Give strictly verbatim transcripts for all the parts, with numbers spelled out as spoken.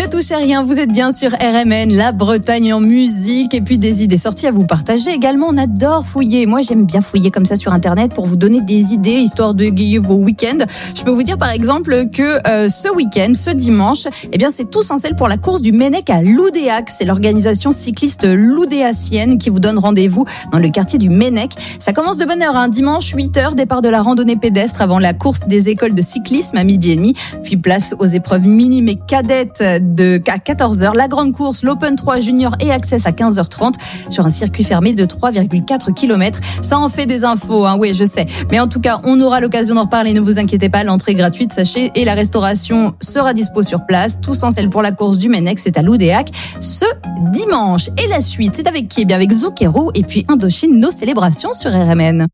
Ne touchez à rien, vous êtes bien sur R M N, la Bretagne en musique et puis des idées sorties à vous partager également. On adore fouiller. Moi, j'aime bien fouiller comme ça sur Internet pour vous donner des idées, histoire d'égayer vos week-ends. Je peux vous dire par exemple que euh, ce week-end, ce dimanche, eh bien, c'est tous en selle pour la course du Mennec à Loudéac. C'est l'organisation cycliste loudéacienne qui vous donne rendez-vous dans le quartier du Mennec. Ça commence de bonne heure, hein. Dimanche, huit heures, départ de la randonnée pédestre avant la course des écoles de cyclisme à midi et demi. Puis place aux épreuves minimes et cadettes de, à quatorze heures. La grande course, l'Open trois Junior et Access à quinze heures trente sur un circuit fermé de trois virgule quatre kilomètres. Ça en fait des infos, hein, oui, je sais. Mais en tout cas, on aura l'occasion d'en reparler, ne vous inquiétez pas. L'entrée est gratuite, sachez, et la restauration sera dispo sur place. Tous en selle pour la course du Mennec, c'est à Loudéac ce dimanche. Et la suite, c'est avec qui ? Eh bien, avec Zucchero et puis Indochine, nos célébrations sur R M N.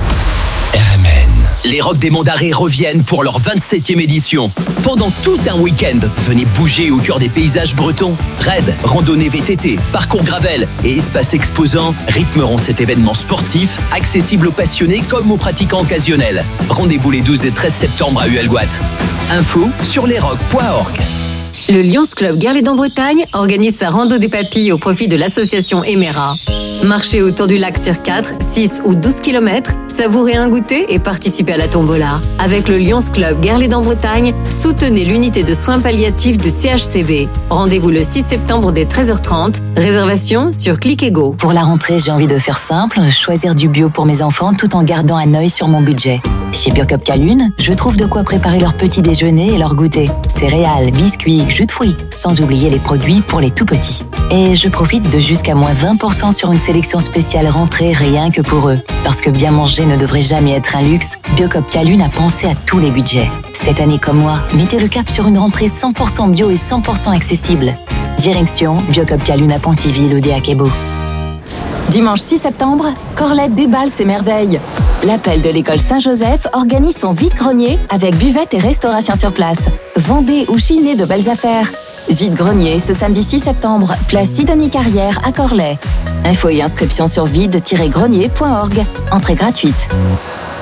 R M N. Les Rocs des Monts d'Arrée reviennent pour leur vingt-septième édition. Pendant tout un week-end, venez bouger au cœur des paysages bretons. Raids, randonnées V T T, parcours gravel et espaces exposants rythmeront cet événement sportif, accessible aux passionnés comme aux pratiquants occasionnels. Rendez-vous les douze et treize septembre à Huelgoat. Info sur lesrocs point org. Le Lions Club Guerlédan-Bretagne organise sa rando des papilles au profit de l'association Emera. Marchez autour du lac sur quatre, six ou douze kilomètres, savourez un goûter et participez à la tombola. Avec le Lions Club Guerlédan-Bretagne, soutenez l'unité de soins palliatifs de C H C B. Rendez-vous le six septembre dès treize heures trente. Réservation sur Click et Go. Pour la rentrée, j'ai envie de faire simple, choisir du bio pour mes enfants tout en gardant un œil sur mon budget. Chez Biocop Calune, je trouve de quoi préparer leur petit déjeuner et leur goûter. Céréales, biscuits, jus de fruits, sans oublier les produits pour les tout petits. Et je profite de jusqu'à moins vingt pour cent sur une sélection spéciale rentrée rien que pour eux. Parce que bien manger ne devrait jamais être un luxe, Biocop Calune a pensé à tous les budgets. Cette année comme moi, mettez le cap sur une rentrée cent pour cent bio et cent pour cent accessible. Direction Biocop Calune à Pontivy, Loudéac et Beau. Dimanche six septembre, Corlette déballe ses merveilles. L'appel de l'école Saint-Joseph organise son vide-grenier avec buvette et restauration sur place. Vendez ou chinez de belles affaires. Vide-grenier ce samedi six septembre, place Sidonie Carrière à Corlay. Info et inscription sur vide tiret grenier point org. Entrée gratuite.